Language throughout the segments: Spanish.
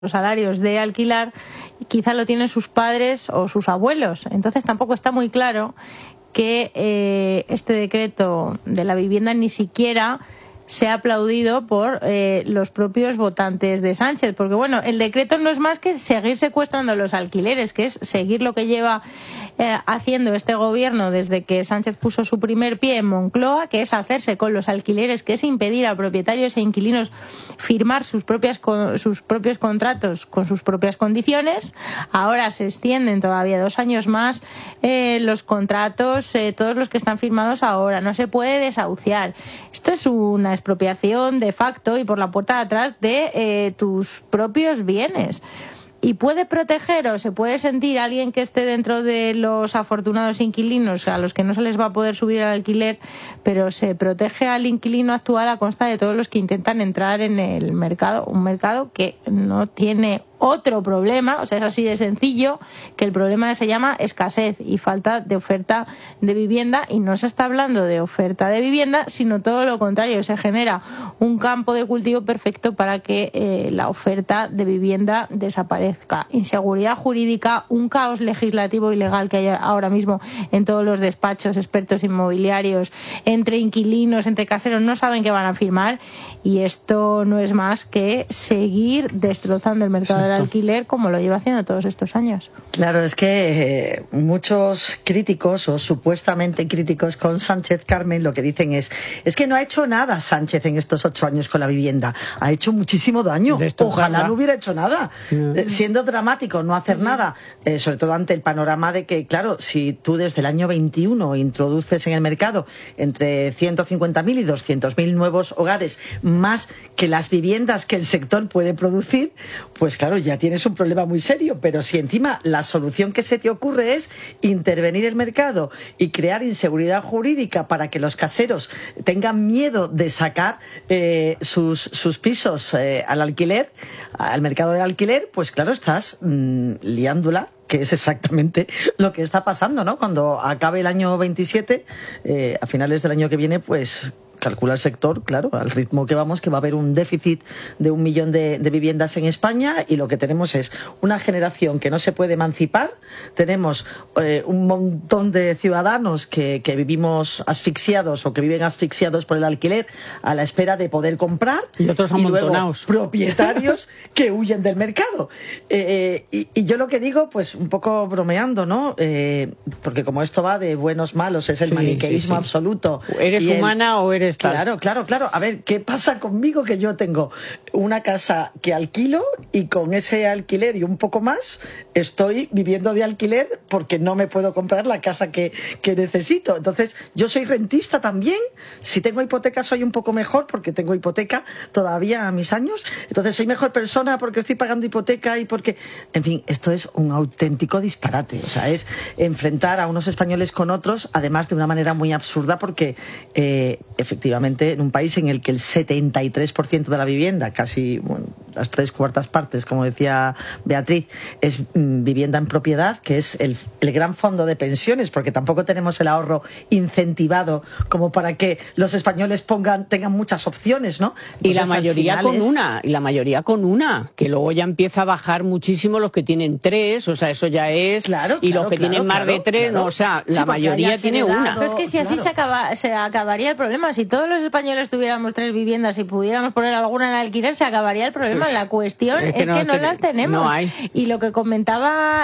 los salarios de alquilar, quizá lo tienen sus padres o sus abuelos. Entonces tampoco está muy claro que este decreto de la vivienda ni siquiera sea aplaudido por los propios votantes de Sánchez, porque bueno, el decreto no es más que seguir secuestrando los alquileres, que es seguir lo que lleva haciendo este gobierno desde que Sánchez puso su primer pie en Moncloa, que es hacerse con los alquileres, que es impedir a propietarios e inquilinos firmar sus propios contratos con sus propias condiciones. Ahora se extienden todavía 2 años más los contratos, todos los que están firmados ahora, no se puede desahuciar. Esto es una expropiación de facto y por la puerta de atrás de tus propios bienes. Y puede proteger o se puede sentir alguien que esté dentro de los afortunados inquilinos a los que no se les va a poder subir el alquiler, pero se protege al inquilino actual a costa de todos los que intentan entrar en el mercado, un mercado que no tiene otro problema, o sea, es así de sencillo, que el problema se llama escasez y falta de oferta de vivienda, y no se está hablando de oferta de vivienda, sino todo lo contrario, se genera un campo de cultivo perfecto para que la oferta de vivienda desaparezca. Inseguridad jurídica, un caos legislativo y legal que hay ahora mismo en todos los despachos, expertos inmobiliarios, entre inquilinos, entre caseros, no saben qué van a firmar, y esto no es más que seguir destrozando el mercado del alquiler como lo lleva haciendo todos estos años. Claro, es que muchos críticos o supuestamente críticos con Sánchez, Carmen, lo que dicen es que no ha hecho nada Sánchez en estos 8 años con la vivienda. Ha hecho muchísimo daño. Ojalá no hubiera hecho nada. Siendo dramático no hacer nada, sobre todo ante el panorama de que, claro, si tú desde el año 21 introduces en el mercado entre 150.000 y 200.000 nuevos hogares, más que las viviendas que el sector puede producir, pues claro, ya tienes un problema muy serio. Pero si encima la solución que se te ocurre es intervenir el mercado y crear inseguridad jurídica para que los caseros tengan miedo de sacar sus pisos al alquiler, al mercado del alquiler, pues claro, estás liándola, que es exactamente lo que está pasando, ¿no? Cuando acabe el año 27, a finales del año que viene, pues calcula el sector, claro, al ritmo que vamos, que va a haber un déficit de 1 millón de viviendas en España, y lo que tenemos es una generación que no se puede emancipar, tenemos un montón de ciudadanos que vivimos asfixiados o que viven asfixiados por el alquiler a la espera de poder comprar, y otros amontonados, luego propietarios que huyen del mercado. Y yo lo que digo, pues un poco bromeando, ¿no? Porque como esto va de buenos malos, es el maniqueísmo absoluto. ¿Eres humana o eres tal? Claro. A ver, ¿qué pasa conmigo? Que yo tengo una casa que alquilo y con ese alquiler y un poco más estoy viviendo de alquiler porque no me puedo comprar la casa que necesito. Entonces, yo soy rentista también. Si tengo hipoteca soy un poco mejor porque tengo hipoteca todavía a mis años. Entonces, soy mejor persona porque estoy pagando hipoteca y porque... En fin, esto es un auténtico disparate. O sea, es enfrentar a unos españoles con otros, además de una manera muy absurda porque efectivamente, en un país en el que el 73% de la vivienda, casi las 3/4 partes, como decía Beatriz, es vivienda en propiedad, que es el gran fondo de pensiones, porque tampoco tenemos el ahorro incentivado como para que los españoles tengan muchas opciones, ¿no? Entonces, y la mayoría con una, que luego ya empieza a bajar muchísimo los que tienen 3, o sea, eso ya es, los que tienen más de 3, no, o sea, la mayoría tiene una. Pero es que si así se acabaría el problema. Si todos los españoles tuviéramos 3 viviendas y pudiéramos poner alguna en alquiler, se acabaría el problema. La cuestión es que no las tenemos. No hay. Y lo que comentaba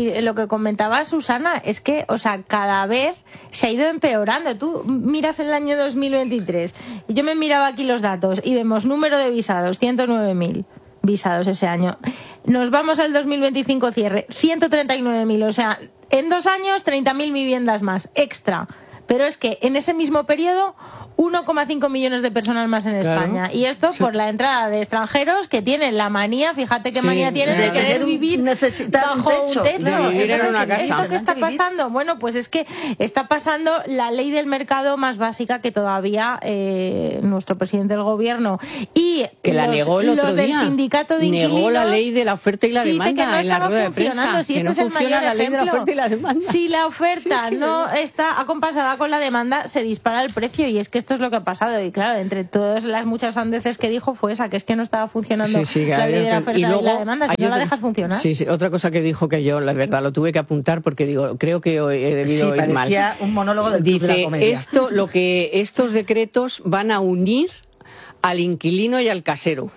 Susana es que, o sea, cada vez se ha ido empeorando. Tú miras el año 2023 y yo me miraba aquí los datos y vemos número de visados, 109.000 visados ese año. Nos vamos al 2025 cierre, 139.000, o sea, en 2 años 30.000 viviendas más extra. Pero es que en ese mismo periodo 1,5 millones de personas más en España. Y esto por la entrada de extranjeros que tienen la manía, fíjate qué manía tienen de querer vivir bajo un techo. De vivir en una casa. ¿Esto qué está pasando? Bueno, pues es que está pasando la ley del mercado más básica que todavía nuestro presidente del gobierno y que la negó el otro del día. sindicato de inquilinos. Negó la ley de la oferta y la demanda en la rueda de prensa. Si que no funciona la ley de la oferta y la demanda. Si la oferta no está acompasada con la demanda, se dispara el precio, y es que esto es lo que ha pasado. Y claro, entre todas las muchas sandeces que dijo fue esa, que es que no estaba funcionando la ley de la oferta y la demanda, si no la dejas funcionar. Sí, otra cosa que dijo que yo, la verdad, lo tuve que apuntar porque digo, creo que he debido ir mal. Un monólogo del Club de la Comedia. Estos decretos van a unir al inquilino y al casero.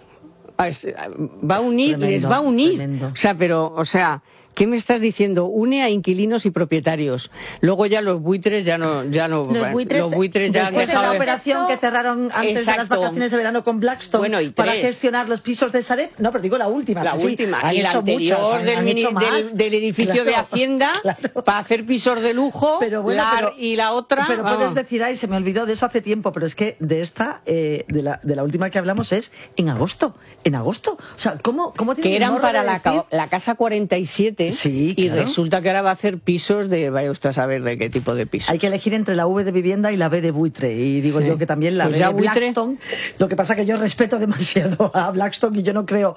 Va a unir, les va a unir. Tremendo. O sea, ¿qué me estás diciendo? Une a inquilinos y propietarios. Luego ya los buitres ya no. Los buitres ya han después dejado de la operación que cerraron antes de las vacaciones de verano con Blackstone para gestionar los pisos de Sareb. No, pero digo la última. Y la anterior del edificio de Hacienda para hacer pisos de lujo. Pero bueno, y la otra. Pero puedes decir, se me olvidó de eso hace tiempo. Pero es que de esta, de la última que hablamos es en agosto. O sea, ¿cómo tiene que eran para la casa 47? Sí, claro. Y resulta que ahora va a hacer pisos de, vaya usted a saber de qué tipo de pisos. Hay que elegir entre la V de vivienda y la B de buitre. Y digo yo que también la B de Blackstone. Lo que pasa que yo respeto demasiado a Blackstone y yo no creo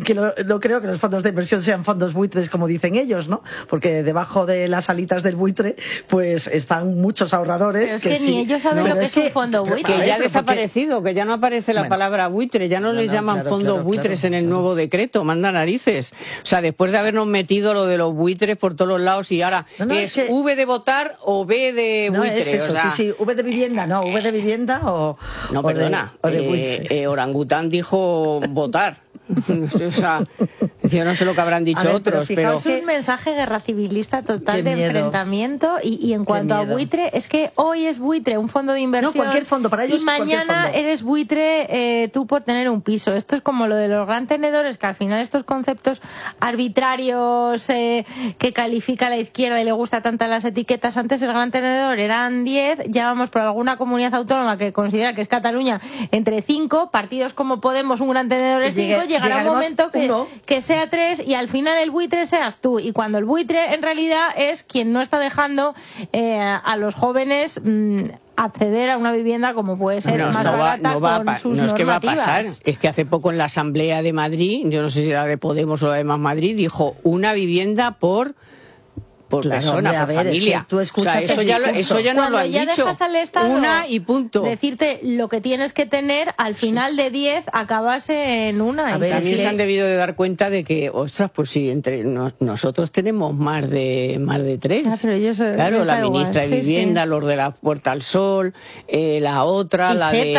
que los fondos de inversión sean fondos buitres como dicen ellos, ¿no? Porque debajo de las alitas del buitre pues están muchos ahorradores. Pero es que ni ellos saben lo que es un fondo buitre. Que ya ha desaparecido, que ya no aparece la palabra buitre, ya no les llaman fondos buitres en el nuevo decreto, manda narices. O sea, después de habernos metido lo de los buitres por todos los lados y ahora es que V de votar o B de buitre. No es eso, sí, V de vivienda, V de vivienda o... No, perdona, o de buitre. Orangután dijo votar. O sea, yo no sé lo que habrán dicho otros, pero es un mensaje guerra civilista total de enfrentamiento y en cuanto a buitre, es que hoy es buitre un fondo de inversión. No, cualquier fondo, para ellos y mañana eres buitre tú por tener un piso. Esto es como lo de los gran tenedores, que al final estos conceptos arbitrarios que califica la izquierda y le gusta tanto las etiquetas, antes el gran tenedor eran 10, ya vamos por alguna comunidad autónoma que considera que es Cataluña entre 5, partidos como Podemos, un gran tenedor es 5, llegará un momento que sea 3 y al final el buitre seas tú, y cuando el buitre en realidad es quien no está dejando a los jóvenes acceder a una vivienda como puede ser más barata con sus normativas. No es que va a pasar, es que hace poco en la Asamblea de Madrid, yo no sé si era de Podemos o la de Más Madrid, dijo una vivienda por persona, por familia. Es que tú escuchas eso ya no lo han dicho. Dejas al Estado una y punto. Decirte lo que tienes que tener, al final de 10 acabas en una. También se han debido de dar cuenta de que, ostras, pues sí, entre nosotros tenemos más de 3. Claro, la ministra de Vivienda, los de la Puerta al Sol, la otra, la de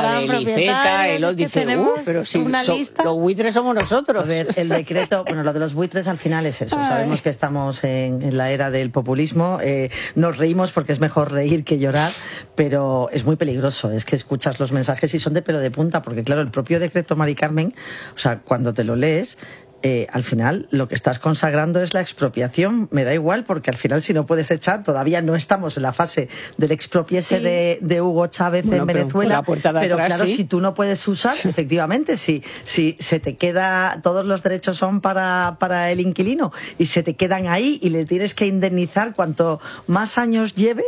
Iceta, el otro dice, pero sí, los buitres somos nosotros. A ver, el decreto, lo de los buitres al final es eso. Sabemos que estamos en la era del populismo, nos reímos porque es mejor reír que llorar, pero es muy peligroso, es que escuchas los mensajes y son de pelo de punta, porque claro, el propio decreto, Mari Carmen, o sea, cuando te lo lees, al final lo que estás consagrando es la expropiación. Me da igual, porque al final si no puedes echar, todavía no estamos en la fase del expropiese de Hugo Chávez en Venezuela, pero claro, si tú no puedes usar, efectivamente, si se te queda, todos los derechos son para el inquilino y se te quedan ahí y le tienes que indemnizar, cuanto más años lleve,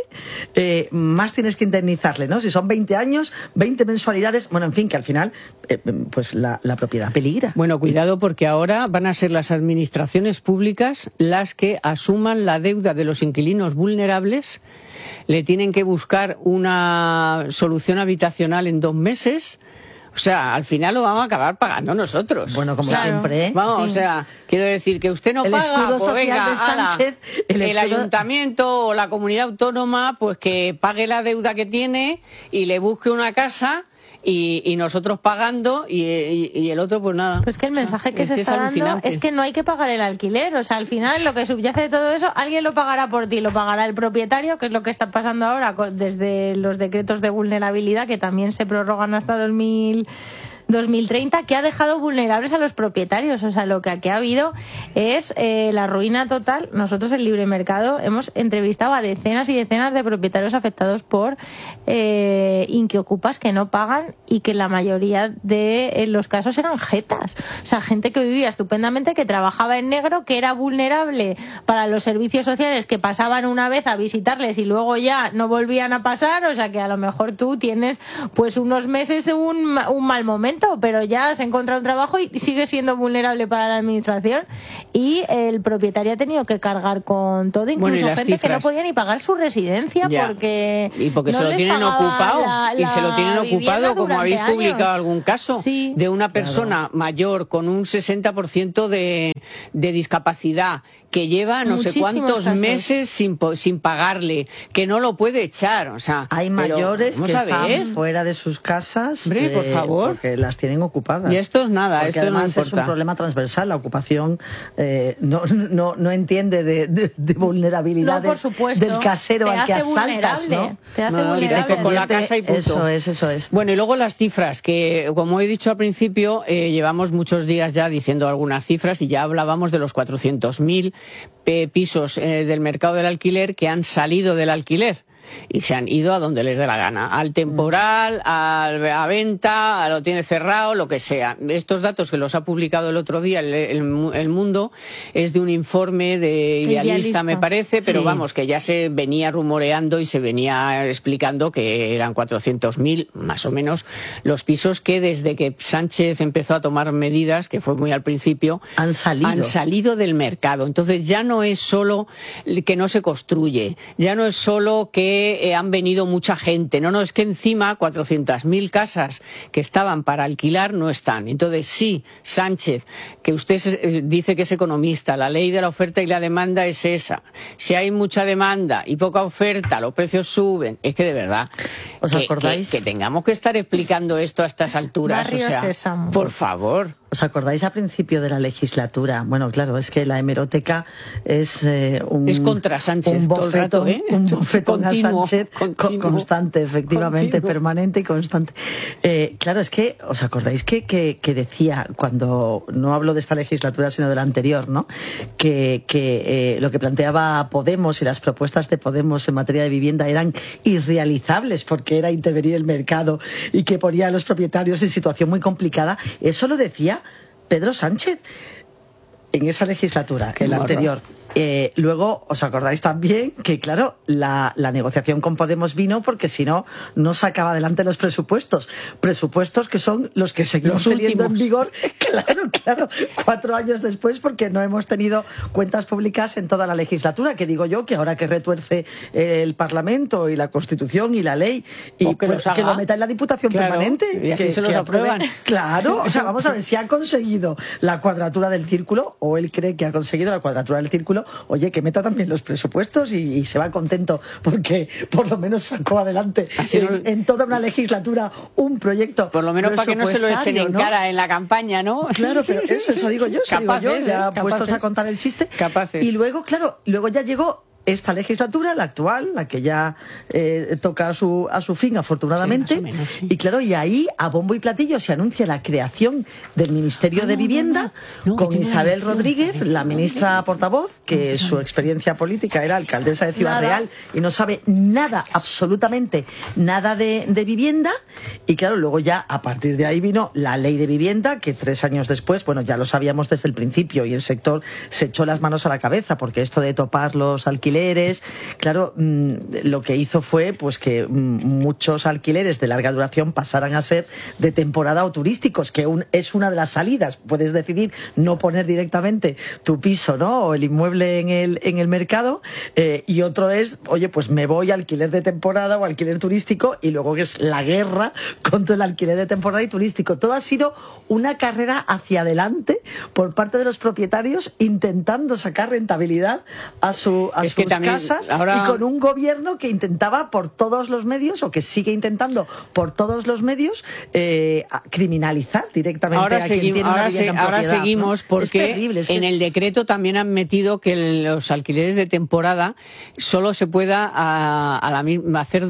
más tienes que indemnizarle, ¿no? Si son 20 años, 20 mensualidades, en fin, que al final pues la propiedad peligra. Bueno, cuidado, porque ahora van a ser las administraciones públicas las que asuman la deuda de los inquilinos vulnerables, le tienen que buscar una solución habitacional en 2 meses. O sea, al final lo vamos a acabar pagando nosotros. Bueno, como siempre. Vamos, o sea, quiero decir que usted no paga, pues venga, de Sánchez, el ayuntamiento o la comunidad autónoma, pues que pague la deuda que tiene y le busque una casa. Y nosotros pagando y el otro pues nada. Pues que el mensaje que se está dando es que no hay que pagar el alquiler. O sea, al final lo que subyace de todo eso, alguien lo pagará por ti, lo pagará el propietario, que es lo que está pasando ahora desde los decretos de vulnerabilidad, que también se prorrogan hasta 2030, que ha dejado vulnerables a los propietarios. O sea, lo que aquí ha habido es la ruina total. Nosotros en Libre Mercado hemos entrevistado a decenas y decenas de propietarios afectados por inquiocupas que no pagan y que la mayoría de los casos eran jetas. O sea, gente que vivía estupendamente, que trabajaba en negro, que era vulnerable para los servicios sociales, que pasaban una vez a visitarles y luego ya no volvían a pasar. O sea, que a lo mejor tú tienes pues unos meses un mal momento. momento, pero ya se ha encontrado un trabajo y sigue siendo vulnerable para la administración, y el propietario ha tenido que cargar con todo, incluso gente que no podía ni pagar su residencia porque no se lo tienen ocupado y se lo tienen ocupado, como habéis publicado algún caso de una persona mayor con un 60% de discapacidad, que lleva no sé cuántos meses sin pagarle, que no lo puede echar. O sea, hay mayores que están fuera de sus casas, por favor, porque las tienen ocupadas. Y esto es nada, porque esto además no importa. Es un problema transversal. La ocupación no entiende de vulnerabilidad del casero al que asaltas, ¿no? Te hace vulnerable. Con la casa y punto. Eso es. Bueno, y luego las cifras, que como he dicho al principio, llevamos muchos días ya diciendo algunas cifras y ya hablábamos de los 400.000 pisos del mercado del alquiler que han salido del alquiler y se han ido a donde les dé la gana, al temporal, a venta, a lo tiene cerrado, lo que sea. Estos datos que los ha publicado el otro día el Mundo es de un informe de Idealista, me parece, pero vamos, que ya se venía rumoreando y se venía explicando que eran 400.000, más o menos, los pisos que desde que Sánchez empezó a tomar medidas, que fue muy al principio, han salido del mercado. Entonces ya no es solo que no se construye, ya no es solo que han venido mucha gente. No, es que encima 400.000 casas que estaban para alquilar no están. Entonces sí, Sánchez, que usted dice que es economista, la ley de la oferta y la demanda es esa. Si hay mucha demanda y poca oferta, los precios suben. Es que de verdad, ¿os acordáis? Que tengamos que estar explicando esto a estas alturas. Barrio Sésamo. Por favor. ¿Os acordáis a principio de la legislatura? Bueno, claro, es que la hemeroteca es es contra Sánchez un bofetón, todo el rato, un bofetón continuo, a Sánchez constante, efectivamente, permanente y constante. Claro, es que os acordáis que decía, cuando no hablo de esta legislatura sino de la anterior, ¿no? Que lo que planteaba Podemos y las propuestas de Podemos en materia de vivienda eran irrealizables porque era intervenir el mercado y que ponía a los propietarios en situación muy complicada. Eso lo decía Pedro Sánchez en esa legislatura, en la anterior. Luego, ¿os acordáis también que, claro, la negociación con Podemos vino porque si no, no sacaba adelante los presupuestos? Presupuestos que son los que seguimos teniendo en vigor, claro, 4 años después, porque no hemos tenido cuentas públicas en toda la legislatura, que digo yo, que ahora que retuerce el Parlamento y la Constitución y la ley, y que lo meta en la Diputación permanente. Y así se los aprueban. Claro, o sea, vamos a ver si ha conseguido la cuadratura del círculo, o él cree que ha conseguido la cuadratura del círculo. Oye, que meta también los presupuestos y se va contento porque por lo menos sacó adelante en toda una legislatura un proyecto. Por lo menos para que no se lo echen en cara en la campaña, ¿no? Claro, pero eso digo yo, ya puestos a contar el chiste. Capaces. Y luego, claro, ya llegó esta legislatura, la actual, la que ya toca a su fin, afortunadamente. Sí, más o menos, sí. Y claro, y ahí, a bombo y platillo, se anuncia la creación del Ministerio de Vivienda con Isabel Rodríguez, la ministra portavoz, que su experiencia política era alcaldesa de Ciudad Real y no sabe nada, absolutamente nada de vivienda. Y claro, luego ya, a partir de ahí vino la ley de vivienda, que 3 años después, bueno, ya lo sabíamos desde el principio, y el sector se echó las manos a la cabeza, porque esto de topar los alquileres, claro, lo que hizo fue pues que muchos alquileres de larga duración pasaran a ser de temporada o turísticos, que es una de las salidas. Puedes decidir no poner directamente tu piso, ¿no?, o el inmueble en el mercado, y otro es, oye, pues me voy a alquiler de temporada o alquiler turístico, y luego que es la guerra contra el alquiler de temporada y turístico. Todo ha sido una carrera hacia adelante por parte de los propietarios, intentando sacar rentabilidad a sus casas, y con un gobierno que intentaba por todos los medios, o que sigue intentando por todos los medios, criminalizar directamente a quien tiene una vivienda en propiedad. Ahora seguimos, ¿no? Porque es terrible, en el decreto también han metido que los alquileres de temporada solo se pueda hacer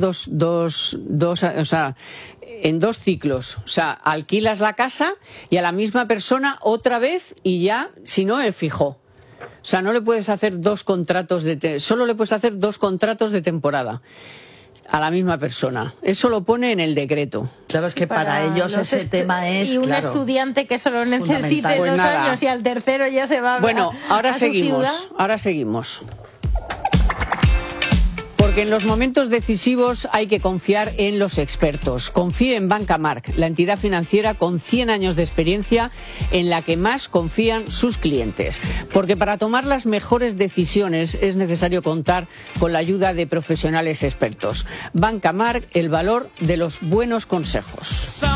en 2 ciclos. O sea, alquilas la casa y a la misma persona otra vez, y ya, si no, el fijo. O sea, no le puedes hacer 2 contratos solo le puedes hacer 2 contratos de temporada a la misma persona. Eso lo pone en el decreto. Claro, es que para ellos ese tema es... Y un estudiante que solo necesite 2 años y al tercero ya se va ahora a seguimos. su ciudad. Ahora seguimos. Porque en los momentos decisivos hay que confiar en los expertos. Confíe en Banca March, la entidad financiera con 100 años de experiencia en la que más confían sus clientes. Porque para tomar las mejores decisiones es necesario contar con la ayuda de profesionales expertos. Banca March, el valor de los buenos consejos.